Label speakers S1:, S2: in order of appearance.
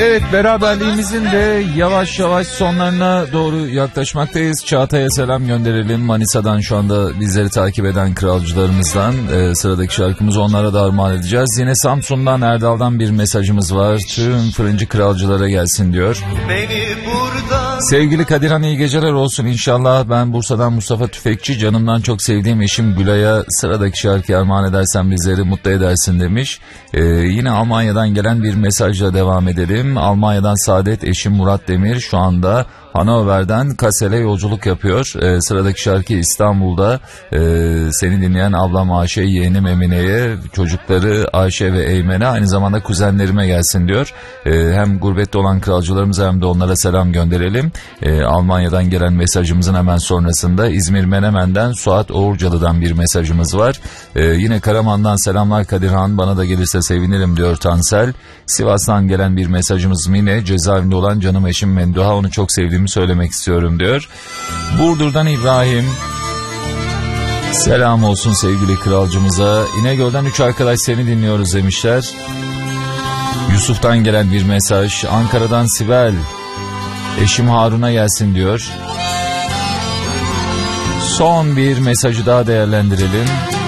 S1: Evet, beraberliğimizin de yavaş yavaş sonlarına doğru yaklaşmaktayız. Çağatay'a selam gönderelim. Manisa'dan şu anda bizleri takip eden kralcılarımızdan. Sıradaki şarkımızı onlara da armağan edeceğiz. Yine Samsun'dan, Erdal'dan bir mesajımız var. Tüm fırıncı kralcılara gelsin diyor. Sevgili Kadirhan, iyi geceler olsun inşallah. Ben Bursa'dan Mustafa Tüfekçi. Canımdan çok sevdiğim eşim Gülay'a sıradaki şarkıyı armağan edersen bizleri mutlu edersin demiş. Yine Almanya'dan gelen bir mesajla devam edelim. Almanya'dan Saadet, eşim Murat Demir şu anda Hannover'den Kassel'e yolculuk yapıyor. Sıradaki şarkı İstanbul'da seni dinleyen ablam Ayşe, yeğenim Emine'ye, çocukları Ayşe ve Eymen'e, aynı zamanda kuzenlerime gelsin diyor. Hem gurbette olan kralcılarımıza hem de onlara selam gönderelim. Almanya'dan gelen mesajımızın hemen sonrasında İzmir Menemen'den Suat Oğurcalı'dan bir mesajımız var. Yine Karaman'dan selamlar Kadirhan, bana da gelirse sevinirim diyor Tansel. Sivas'tan gelen bir mesajımız Mine, cezaevinde olan canım eşim Menduha, onu çok sevdiğimi söylemek istiyorum diyor. Burdur'dan İbrahim, selam olsun sevgili kralcımıza. İnegöl'den 3 arkadaş seni dinliyoruz demişler. Yusuf'tan gelen bir mesaj. Ankara'dan Sibel, eşim Harun'a gelsin diyor. Son bir mesajı daha değerlendirelim.